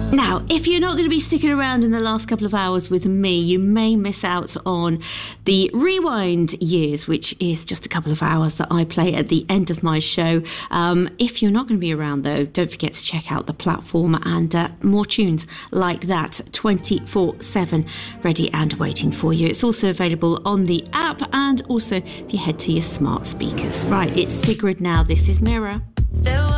Now, if you're not going to be sticking around in the last couple of hours with me, you may miss out on the Rewind Years, which is just a couple of hours that I play at the end of my show. If you're not going to be around, though, don't forget to check out the platform and more tunes like that 24/7 ready and waiting for you. It's also available on the app and also if you head to your smart speakers. Right, it's Sigrid now. This is Mirror.